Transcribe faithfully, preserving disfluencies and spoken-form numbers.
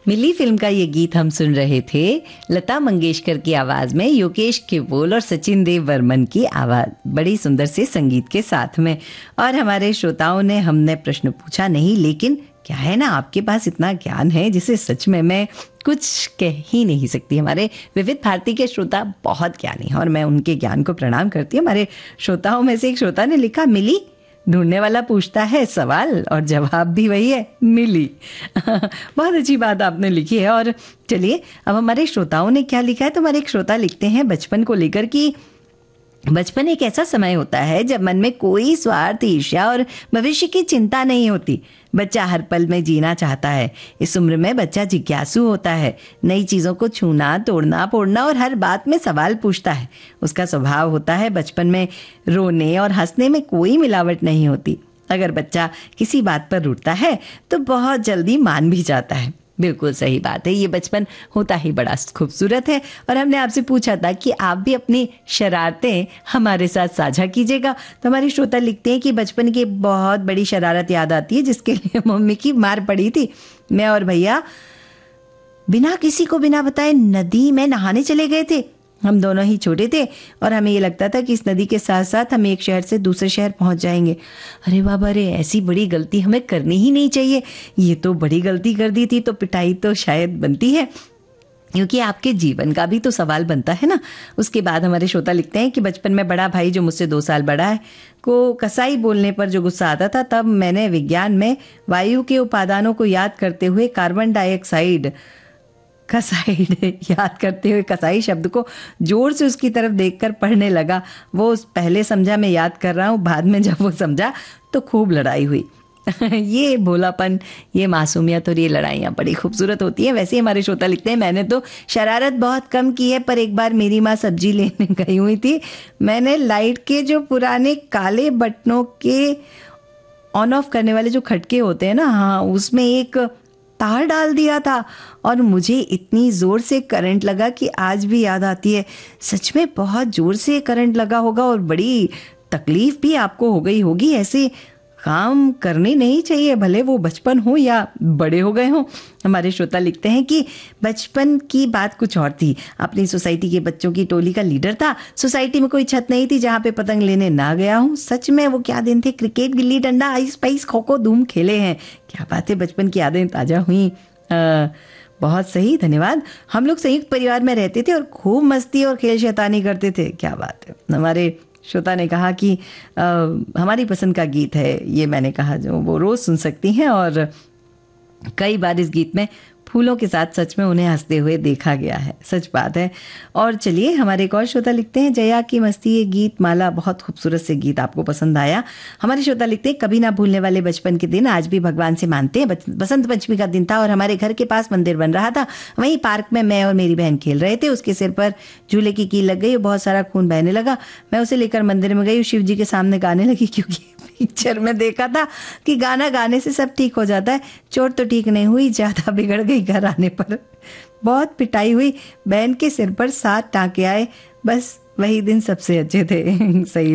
मिली film का ये गीत हम सुन रहे थे लता मंगेशकर की आवाज में, योगेश केवल और सचिन देव वर्मन की आवाज, बड़ी सुंदर से संगीत के साथ में। और हमारे श्रोताओं ने, हमने प्रश्न पूछा नहीं, लेकिन क्या है ना, आपके पास इतना ज्ञान है जिसे सच में मैं कुछ कह ही नहीं सकती। हमारे विविध भारती के श्रोता बहुत ज्ञानी हैं और मैं उनके ज्ञान को प्रणाम करती हूँ। हमारे श्रोताओं में से एक श्रोता ने लिखा, मिली ढूंढने वाला पूछता है सवाल और जवाब भी वही है, मिली। बहुत अच्छी बात आपने लिखी है। और चलिए अब हमारे श्रोताओं ने क्या लिखा है। तो हमारे एक श्रोता लिखते हैं बचपन को लेकर कि बचपन एक ऐसा समय होता है जब मन में कोई स्वार्थ, ईर्ष्या और भविष्य की चिंता नहीं होती। बच्चा हर पल में जीना चाहता है। इस उम्र में बच्चा जिज्ञासु होता है, नई चीज़ों को छूना, तोड़ना, फोड़ना और हर बात में सवाल पूछता है। उसका स्वभाव होता है बचपन में रोने और हंसने में कोई मिलावट नहीं होती। अगर बच्चा किसी बात पर रूठता है तो बहुत जल्दी मान भी जाता है। बिल्कुल सही बात है, ये बचपन होता ही बड़ा खूबसूरत है। और हमने आपसे पूछा था कि आप भी अपनी शरारतें हमारे साथ साझा कीजिएगा। तो हमारे श्रोता लिखते हैं कि बचपन की बहुत बड़ी शरारत याद आती है जिसके लिए मम्मी की मार पड़ी थी। मैं और भैया बिना किसी को बिना बताए नदी में नहाने चले गए थे। हम दोनों ही छोटे थे और हमें ये लगता था कि इस नदी के साथ साथ हम एक शहर से दूसरे शहर पहुंच जाएंगे। अरे बाबा रे, ऐसी बड़ी गलती हमें करनी ही नहीं चाहिए। ये तो बड़ी गलती कर दी थी, तो पिटाई तो शायद बनती है, क्योंकि आपके जीवन का भी तो सवाल बनता है ना। उसके बाद हमारे श्रोता लिखते हैं कि बचपन में बड़ा भाई जो मुझसे दो साल बड़ा है को कसाई बोलने पर जो गुस्सा आता था, तब मैंने विज्ञान में वायु के उपादानों को याद करते हुए कार्बन डाइऑक्साइड कसाइड याद करते हुए कसाई शब्द को जोर से उसकी तरफ देखकर पढ़ने लगा। वो पहले समझा, मैं याद कर रहा हूँ, बाद में जब वो समझा तो खूब लड़ाई हुई। ये भोलापन, ये मासूमियत और ये लड़ाइयाँ बड़ी खूबसूरत होती हैं। वैसे ही हमारे श्रोता लिखते हैं, मैंने तो शरारत बहुत कम की है, पर एक बार मेरी माँ सब्जी लेने गई हुई थी। मैंने लाइट के जो पुराने काले बटनों के ऑन ऑफ करने वाले जो खटके होते हैं ना, हाँ, उसमें एक तार डाल दिया था और मुझे इतनी जोर से करंट लगा कि आज भी याद आती है। सच में बहुत जोर से करंट लगा होगा और बड़ी तकलीफ भी आपको हो गई होगी। ऐसे काम करने नहीं चाहिए, भले वो बचपन हो या बड़े हो गए हों। हमारे श्रोता लिखते हैं कि बचपन की बात कुछ और थी। अपनी सोसाइटी के बच्चों की टोली का लीडर था। सोसाइटी में कोई छत नहीं थी जहाँ पे पतंग लेने ना गया हूँ। सच में वो क्या दिन थे। Cricket, gilli danda, ice price, kho kho धूम खेले हैं। क्या बात है, बचपन की यादें ताज़ा हुई। बहुत सही, धन्यवाद। हम लोग संयुक्त परिवार में रहते थे और खूब मस्ती और खेल शैतानी करते थे। क्या बात है। हमारे श्रोता ने कहा कि आ, हमारी पसंद का गीत है ये, मैंने कहा जो वो रोज़ सुन सकती हैं। और कई बार इस गीत में फूलों के साथ सच में उन्हें हंसते हुए देखा गया है। सच बात है। और चलिए हमारे एक और श्रोता लिखते हैं, जया की मस्ती ये गीत माला, बहुत खूबसूरत से गीत आपको पसंद आया। हमारे श्रोता लिखते हैं, कभी ना भूलने वाले बचपन के दिन आज भी भगवान से मानते हैं। बसंत पंचमी का दिन था और हमारे घर के पास मंदिर बन रहा था। वहीं पार्क में मैं और मेरी बहन खेल रहे थे। उसके सिर पर झूले की कील लग गई और बहुत सारा खून बहने लगा। मैं उसे लेकर मंदिर में गई, शिव जी के सामने गाने लगी, क्योंकि पिक्चर में देखा था कि गाना गाने से सब ठीक हो जाता है। चोट तो ठीक नहीं हुई, ज्यादा बिगड़ गई। घर आने पर बहुत पिटाई हुई। बहन के सिर पर सात टांके आए। बस वही दिन सबसे अच्छे थे। सही